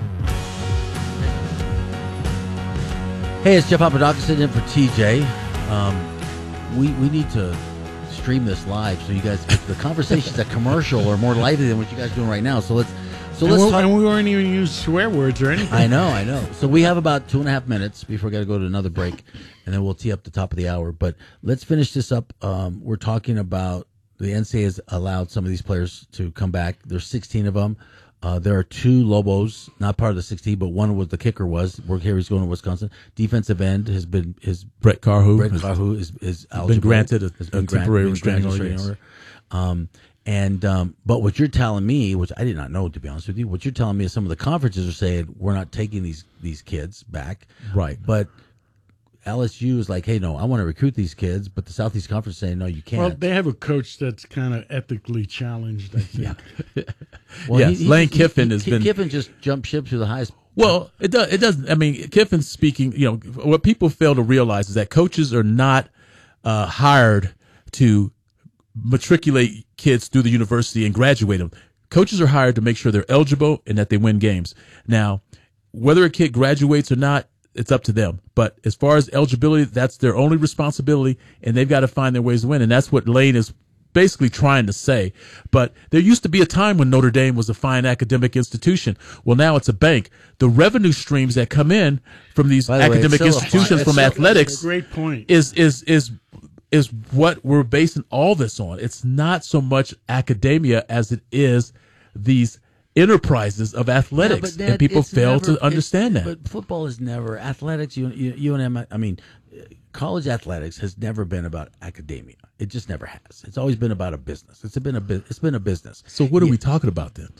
Hey, it's Jeff Papadakis sitting in for T J. Um, we we need to stream this live so you guys the conversations at commercial are more lively than what you guys are doing right now. So let's so and, let's we'll, talk. and we weren't even use swear words or anything. I know, I know. So we have about two and a half minutes before we got to go to another break, and then we'll tee up the top of the hour. But let's finish this up. Um, we're talking about the N C double A has allowed some of these players to come back. There's sixteen of them. Uh, there are two Lobos, not part of the sixteen, but one was the kicker was. Work here, he's going to Wisconsin. Defensive end has been his Brett Carhu Brett has- Carhu is is been eligible. granted a- Has a temporary been restraining granted a order, restraining order. Um, and um, but what you're telling me, which I did not know to be honest with you, what you're telling me is some of the conferences are saying we're not taking these these kids back, Right. But L S U is like, hey, no, I want to recruit these kids, but the Southeast Conference is saying no, you can't. Well, they have a coach that's kind of ethically challenged, I think. Well, Yes, Lane Kiffin has been- Kiffin just jumped ship to the highest. Well, it does. It doesn't. I mean, Kiffin's speaking. You know, what people fail to realize is that coaches are not uh, hired to matriculate kids through the university and graduate them. Coaches are hired to make sure they're eligible and that they win games. Now, whether a kid graduates or not, it's up to them. But as far as eligibility, that's their only responsibility, and they've got to find their ways to win. And that's what Lane is basically trying to say. But there used to be a time when Notre Dame was a fine academic institution. Well, now it's a bank. The revenue streams that come in from these By the way, academic it's still a fine- institutions it's from still- athletics Great point. is is is is what we're basing all this on. It's not so much academia as it is these enterprises of athletics, Yeah, but and people it's fail never- to understand it- that. But football is never athletics. You, you, U N M. I mean, college athletics has never been about academia. It just never has. It's always been about a business. It's been a bu- it's been a business. So what are we talking about then?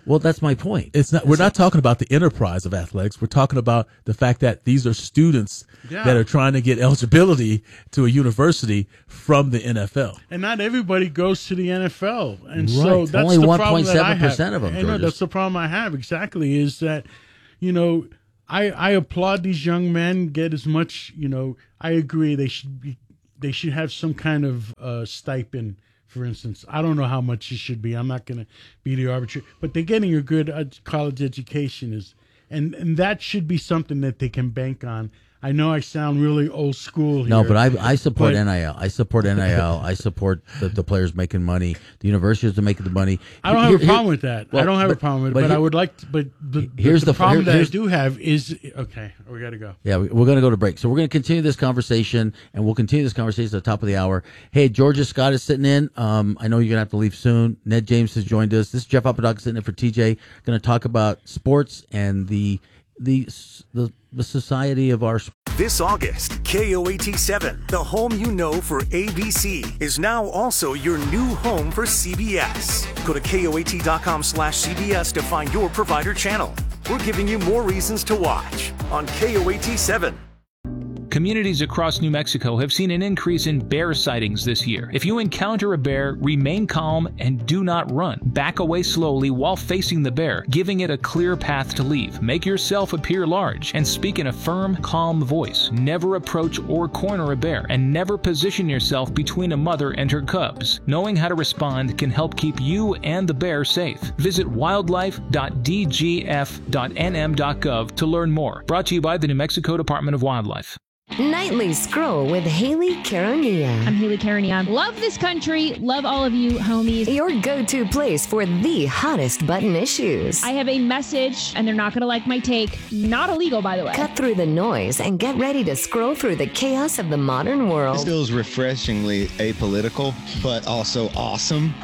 Well, that's my point. It's not. We're not talking about the enterprise of athletics. We're talking about the fact that these are students Yeah. that are trying to get eligibility to a university from the N F L. And not everybody goes to the N F L, and Right. so that's Only the one problem point that I seven have. percent of them, I know Georges. that's the problem I have. Exactly, is that you know I I applaud these young men get as much. You know, I agree they should be they should have some kind of uh, stipend. For instance, I don't know how much it should be. I'm not going to be the arbitrator, but they're getting a good uh, college education, is, and and that should be something that they can bank on. I know I sound really old school here. No, but I I support but- N I L. I support N I L. I support the, the players making money. The universities are making the money. I don't Here- have a here- problem with that. well, I don't have but- a problem with it, but but, I here- would like to, but the, here's the, the- the problem here- that I here's- do have is, okay, we got to go. Yeah, we- we're going to go to break. So we're going to continue this conversation, and we'll continue this conversation at the top of the hour. Hey, Georgia Scott is sitting in. Um, I know you're going to have to leave soon. Ned James has joined us. This is Jeff Apodaca sitting in for T J. Going to talk about sports and the the the, the society of our sport. This August, K O A T seven, the home you know for A B C, is now also your new home for C B S. Go to K O A T dot com slash C B S to find your provider channel. We're giving you more reasons to watch on K O A T seven. Communities across New Mexico have seen an increase in bear sightings this year. If you encounter a bear, remain calm and do not run. Back away slowly while facing the bear, giving it a clear path to leave. Make yourself appear large and speak in a firm, calm voice. Never approach or corner a bear, and never position yourself between a mother and her cubs. Knowing how to respond can help keep you and the bear safe. Visit wildlife dot d g f dot n m dot gov to learn more. Brought to you by the New Mexico Department of Wildlife. Nightly Scroll with Haley Caronia. I'm Haley Caronia. Love this country. Love all of you, homies. Your go-to place for the hottest button issues. I have a message, and they're not going to like my take. Not illegal, by the way. Cut through the noise and get ready to scroll through the chaos of the modern world. This feels refreshingly apolitical, but also awesome.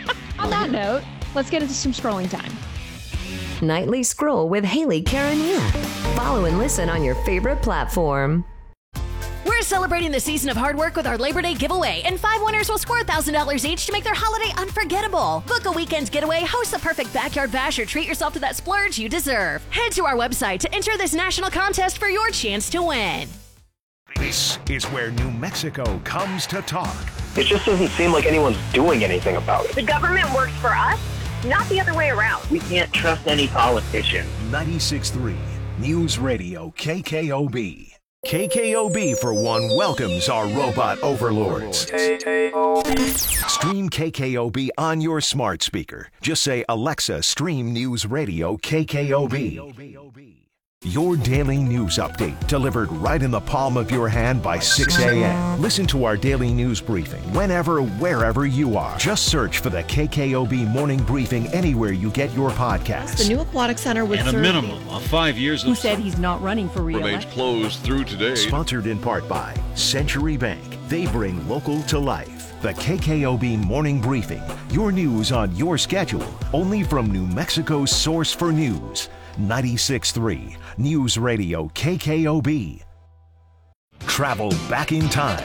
On that note, let's get into some scrolling time. Nightly Scroll with Haley Caronia. Follow and listen on your favorite platform. We're celebrating the season of hard work with our Labor Day giveaway, and five winners will score one thousand dollars each to make their holiday unforgettable. Book a weekend's getaway, host the perfect backyard bash, or treat yourself to that splurge you deserve. Head to our website to enter this national contest for your chance to win. This is where New Mexico comes to talk. It just doesn't seem like anyone's doing anything about it. The government works for us, not the other way around. We can't trust any politician. ninety-six point three News Radio K K O B. K K O B, for one, welcomes our robot overlords. Stream K K O B on your smart speaker. Just say, Alexa, stream News Radio K K O B. Your daily news update, delivered right in the palm of your hand by six a.m. Listen to our daily news briefing whenever, wherever you are. Just search for the K K O B Morning Briefing anywhere you get your podcasts. The new aquatic center would and a serve minimum of five years who of said he's not running for remains re-election. closed through today. Sponsored in part by Century Bank. They bring local to life. The K K O B Morning Briefing. Your news on your schedule. Only from New Mexico's source for news. ninety-six point three News Radio K K O B. Travel back in time.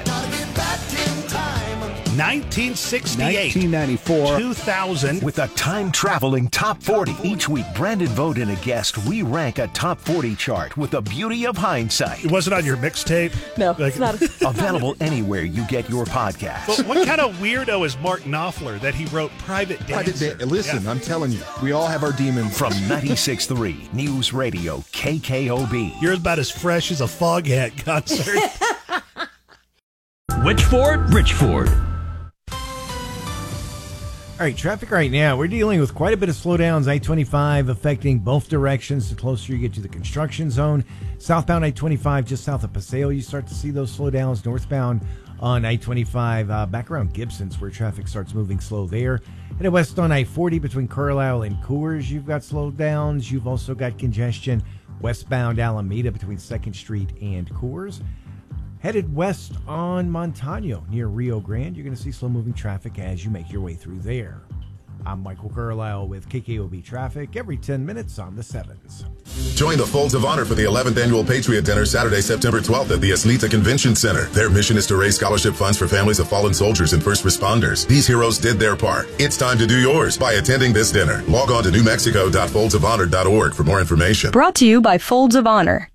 nineteen sixty-eight, nineteen ninety-four, two thousand. With a time-traveling top forty. Each week, Brandon Vogt and a guest re-rank a top forty chart with the beauty of hindsight. It wasn't on your mixtape? No, like, it's not. Available anywhere you get your podcasts. But what kind of weirdo is Mark Knopfler that he wrote Private Dancer? Private da- Listen, Yeah. I'm telling you, we all have our demons. From ninety-six point three News Radio K K O B. You're about as fresh as a Foghat concert. Witchford, Richford. All right, traffic right now. We're dealing with quite a bit of slowdowns. I twenty-five affecting both directions. The closer you get to the construction zone, southbound I twenty-five just south of Paseo, you start to see those slowdowns. Northbound on I twenty-five uh, back around Gibson's where traffic starts moving slow there. Headed west on I forty between Carlisle and Coors, you've got slowdowns. You've also got congestion westbound Alameda between second Street and Coors. Headed west on Montano near Rio Grande, you're going to see slow-moving traffic as you make your way through there. I'm Michael Carlisle with K K O B Traffic every ten minutes on the sevens. Join the Folds of Honor for the eleventh Annual Patriot Dinner Saturday, September twelfth at the Aslita Convention Center. Their mission is to raise scholarship funds for families of fallen soldiers and first responders. These heroes did their part. It's time to do yours by attending this dinner. Log on to new mexico dot folds of honor dot org for more information. Brought to you by Folds of Honor.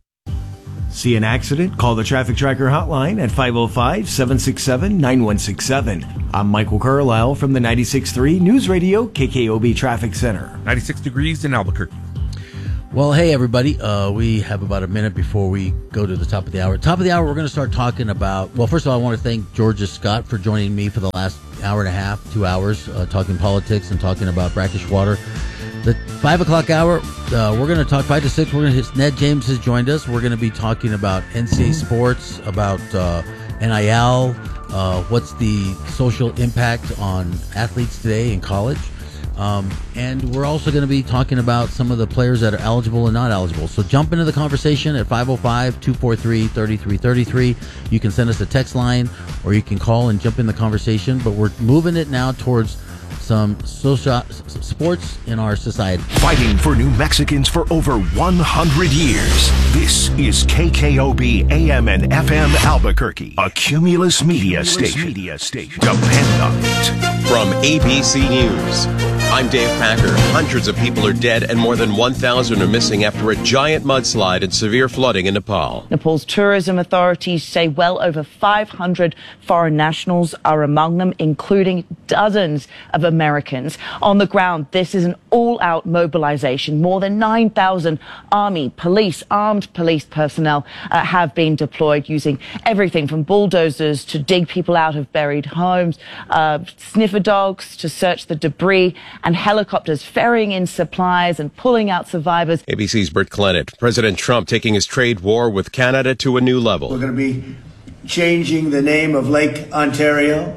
See an accident? Call the Traffic Tracker hotline at five oh five, seven six seven, nine one six seven. I'm Michael Carlisle from the ninety-six point three News Radio K K O B Traffic Center. ninety-six degrees in Albuquerque. Well, hey, everybody. Uh, we have about a minute before we go to the top of the hour. Top of the hour, we're going to start talking about, well, first of all, I want to thank Georgia Scott for joining me for the last hour and a half, two hours, uh, talking politics and talking about brackish water. The five o'clock hour, uh, we're going to talk five to six. We're going to hit. Ned James has joined us. We're going to be talking about N C double A sports, about uh, N I L, uh, what's the social impact on athletes today in college. Um, and we're also going to be talking about some of the players that are eligible and not eligible. So jump into the conversation at five oh five, two four three, three three three three. You can send us a text line or you can call and jump in the conversation. But we're moving it now towards some social sports in our society. Fighting for New Mexicans for over one hundred years. This is K K O B A M and F M Albuquerque, a Cumulus Media Cumulus Station. Media Station. Depend on it. From A B C News, I'm Dave Packer. Hundreds of people are dead and more than one thousand are missing after a giant mudslide and severe flooding in Nepal. Nepal's tourism authorities say well over five hundred foreign nationals are among them, including dozens of Americans. On the ground, this is an all-out mobilization. More than nine thousand army, police, armed police personnel uh, have been deployed using everything from bulldozers to dig people out of buried homes, uh, sniffer dogs to search the debris, and helicopters ferrying in supplies and pulling out survivors. A B C's Bert Clennett. President Trump taking his trade war with Canada to a new level. We're going to be changing the name of Lake Ontario,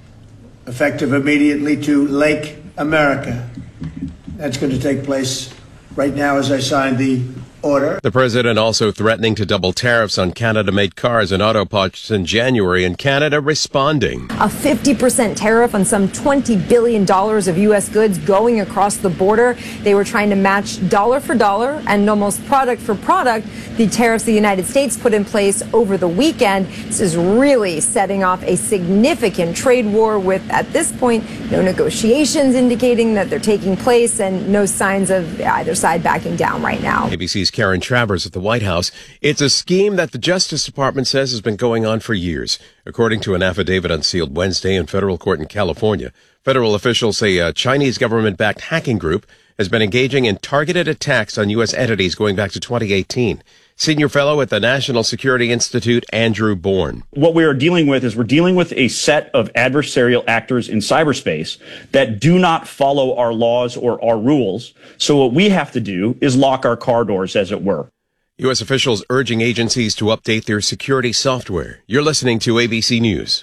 effective immediately, to Lake America. That's going to take place right now as I sign the order. The president also threatening to double tariffs on Canada-made cars and auto parts in January, and Canada responding. A fifty percent tariff on some twenty billion dollars of U S goods going across the border. They were trying to match dollar for dollar and almost product for product the tariffs the United States put in place over the weekend. This is really setting off a significant trade war with, at this point, no negotiations indicating that they're taking place and no signs of either side backing down right now. A B C's Karen Travers at the White House. It's a scheme that the Justice Department says has been going on for years. According to an affidavit unsealed Wednesday in federal court in California, federal officials say a Chinese government-backed hacking group has been engaging in targeted attacks on U S entities going back to twenty eighteen. Senior fellow at the National Security Institute, Andrew Bourne. What we are dealing with is we're dealing with a set of adversarial actors in cyberspace that do not follow our laws or our rules. So what we have to do is lock our car doors, as it were. U S officials urging agencies to update their security software. You're listening to A B C News.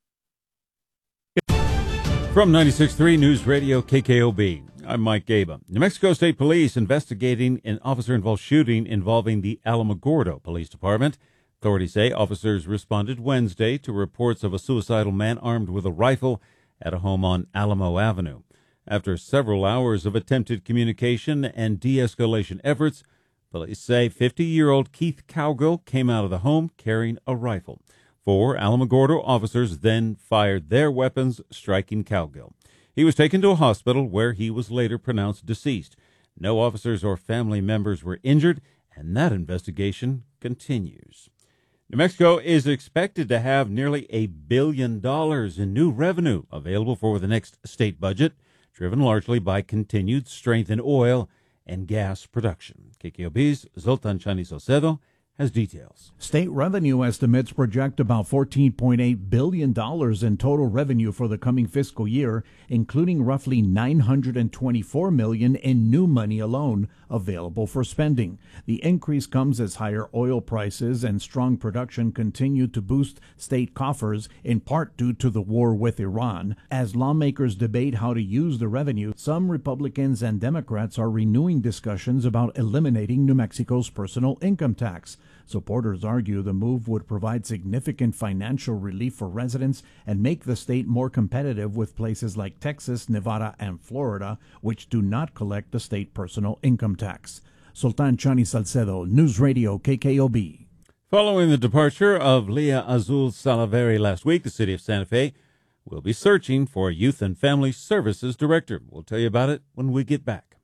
From ninety-six point three News Radio K K O B, I'm Mike Gaba. New Mexico State Police investigating an officer-involved shooting involving the Alamogordo Police Department. Authorities say officers responded Wednesday to reports of a suicidal man armed with a rifle at a home on Alamo Avenue. After several hours of attempted communication and de-escalation efforts, police say fifty-year-old Keith Cowgill came out of the home carrying a rifle. Four Alamogordo officers then fired their weapons, striking Cowgill. He was taken to a hospital where he was later pronounced deceased. No officers or family members were injured, and that investigation continues. New Mexico is expected to have nearly a billion dollars in new revenue available for the next state budget, driven largely by continued strength in oil and gas production. K K O B's Zoltan Chani-Socedo has details. State revenue estimates project about fourteen point eight billion dollars in total revenue for the coming fiscal year, including roughly nine hundred twenty-four million dollars in new money alone available for spending. The increase comes as higher oil prices and strong production continue to boost state coffers, in part due to the war with Iran. As lawmakers debate how to use the revenue, some Republicans and Democrats are renewing discussions about eliminating New Mexico's personal income tax. Supporters argue the move would provide significant financial relief for residents and make the state more competitive with places like Texas, Nevada, and Florida, which do not collect the state personal income tax. Sultan Chani Salcedo, News Radio K K O B. Following the departure of Leah Azul Salaverry last week, the city of Santa Fe will be searching for a Youth and Family Services Director. We'll tell you about it when we get back.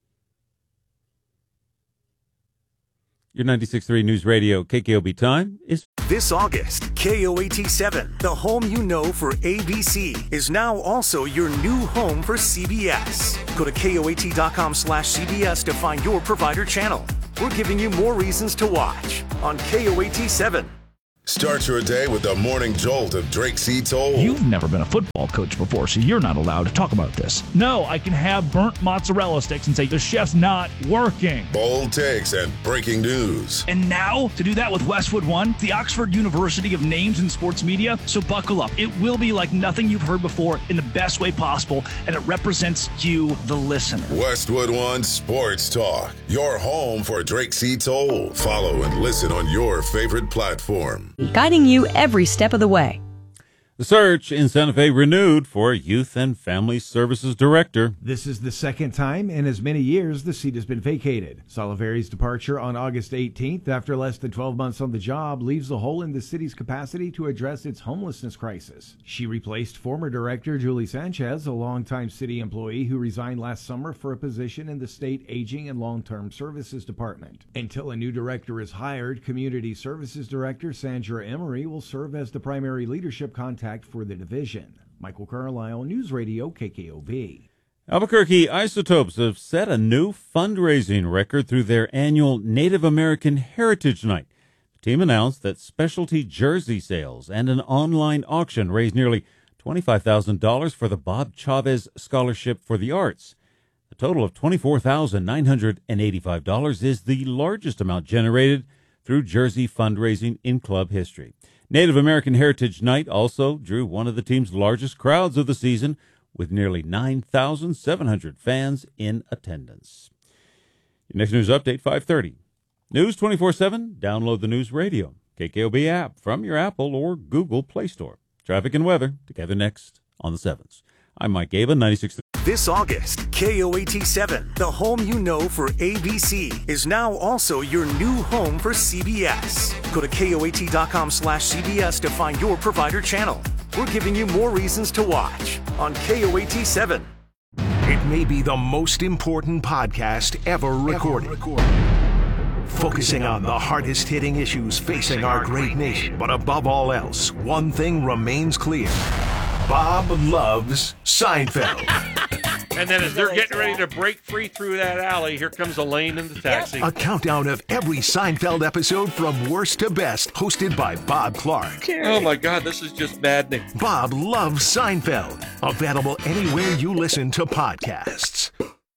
Your ninety-six point three News Radio K K O B time is this August. K O A T seven, the home you know for A B C, is now also your new home for C B S. Go to K O A T dot com slash C B S to find your provider channel. We're giving you more reasons to watch on K O A T seven. Start your day with the morning jolt of Drake C. Toll. You've never been a football coach before, so you're not allowed to talk about this. No, I can have burnt mozzarella sticks and say the chef's not working. Bold takes and breaking news. And now, to do that with Westwood One, the Oxford University of Names in Sports Media. So buckle up. It will be like nothing you've heard before in the best way possible, and it represents you, the listener. Westwood One Sports Talk, your home for Drake C. Toll. Follow and listen on your favorite platform. Guiding you every step of the way. The search in Santa Fe renewed for Youth and Family Services Director. This is the second time in as many years the seat has been vacated. Salaverry's departure on August eighteenth, after less than twelve months on the job, leaves a hole in the city's capacity to address its homelessness crisis. She replaced former director Julie Sanchez, a longtime city employee who resigned last summer for a position in the state Aging and Long-Term Services Department. Until a new director is hired, Community Services Director Sandra Emery will serve as the primary leadership contact for the division. Michael Carlisle, News Radio K K O B. Albuquerque Isotopes have set a new fundraising record through their annual Native American Heritage Night. The team announced that specialty jersey sales and an online auction raised nearly twenty-five thousand dollars for the Bob Chavez Scholarship for the Arts. A total of twenty-four thousand nine hundred eighty-five dollars is the largest amount generated through jersey fundraising in club history. Native American Heritage Night also drew one of the team's largest crowds of the season, with nearly nine thousand seven hundred fans in attendance. Your next news update, five thirty. News twenty-four seven, download the News Radio K K O B app from your Apple or Google Play Store. Traffic and weather together next on the sevens. I'm Mike Gaba, ninety-six point three. This August, K O A T seven, the home you know for A B C, is now also your new home for C B S. Go to K O A T dot com slash C B S to find your provider channel. We're giving you more reasons to watch on K O A T seven. It may be the most important podcast ever recorded. Ever recorded. Focusing on the hardest-hitting issues facing our great nation. But above all else, one thing remains clear. Bob loves Seinfeld. And then as they're getting ready to break free through that alley, here comes Elaine in the taxi. A countdown of every Seinfeld episode from worst to best, hosted by Bob Clark. Oh my God, this is just maddening. Bob loves Seinfeld. Available anywhere you listen to podcasts.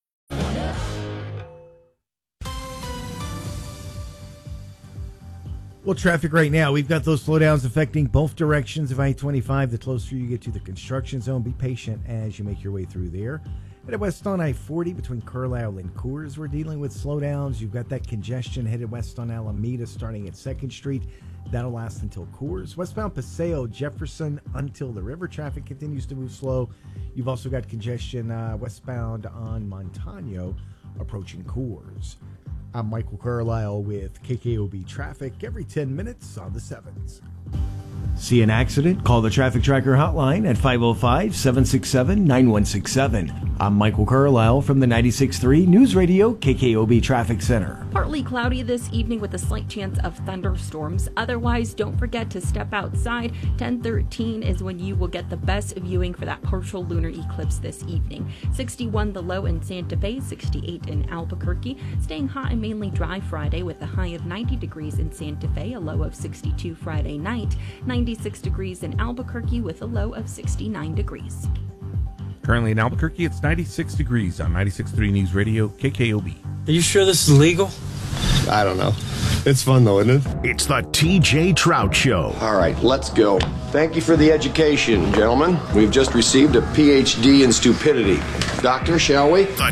Well, traffic right now, we've got those slowdowns affecting both directions of I twenty-five. The closer you get to the construction zone, be patient as you make your way through there. Headed west on I forty between Carlisle and Coors, we're dealing with slowdowns. You've got that congestion headed west on Alameda starting at second Street. That'll last until Coors. Westbound Paseo, Jefferson until the river. Traffic continues to move slow. You've also got congestion uh, westbound on Montano approaching Coors. I'm Michael Carlisle with K K O B Traffic every ten minutes on the sevens. See an accident? Call the Traffic Tracker hotline at five oh five, seven six seven, nine one six seven. I'm Michael Carlisle from the ninety-six point three News Radio K K O B Traffic Center. Partly cloudy this evening with a slight chance of thunderstorms. Otherwise, don't forget to step outside. ten thirteen is when you will get the best viewing for that partial lunar eclipse this evening. sixty-one the low in Santa Fe, sixty-eight in Albuquerque. Staying hot and mainly dry Friday with a high of ninety degrees in Santa Fe, a low of sixty-two Friday night. ninety-six degrees in Albuquerque with a low of sixty-nine degrees. Currently in Albuquerque, it's ninety-six degrees on ninety-six point three News Radio K K O B. Are you sure this is legal? I don't know. It's fun though, isn't it? It's the T J Trout Show. All right, let's go. Thank you for the education, gentlemen. We've just received a P H D in stupidity. Doctor, shall we? The T J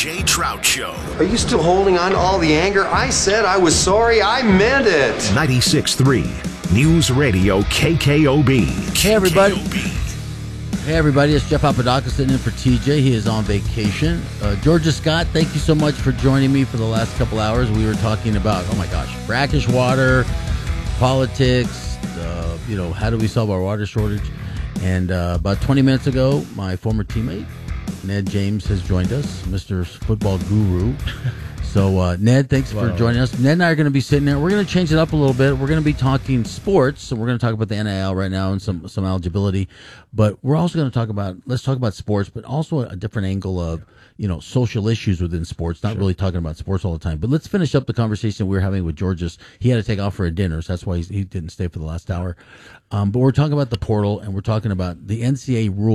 Jay Trout Show. Are you still holding on to all the anger? I said I was sorry. I meant it. ninety-six point three News Radio K K O B. Hey, everybody. Hey, everybody. It's Jeff Papadakis sitting in for T J. He is on vacation. Uh, Georgia Scott, thank you so much for joining me for the last couple hours. We were talking about, oh my gosh, brackish water, politics, uh, you know, how do we solve our water shortage? And uh, about twenty minutes ago, my former teammate, Ned James, has joined us, Mister Football Guru. So, uh, Ned, thanks Whoa. for joining us. Ned and I are going to be sitting there. We're going to change it up a little bit. We're going to be talking sports. So we're going to talk about the N I L right now and some, some eligibility. But we're also going to talk about, let's talk about sports, but also a different angle of, you know, social issues within sports, not sure. really talking about sports all the time. But let's finish up the conversation we were having with Georges. He had to take off for a dinner, so that's why he's, he didn't stay for the last hour. Um, but we're talking about the portal, and we're talking about the N C A A rule.